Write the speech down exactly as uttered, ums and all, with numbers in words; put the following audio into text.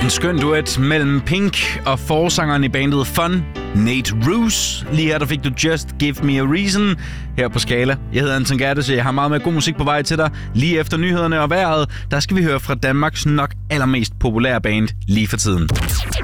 En skøn duet mellem Pink og forsangeren i bandet Fun, Nate Ruess. Lige her der fik du Just Give Me A Reason her på Skala. Jeg hedder Anton Gertes, jeg har meget med god musik på vej til dig. Lige efter nyhederne og vejret, der skal vi høre fra Danmarks nok allermest populære band lige for tiden.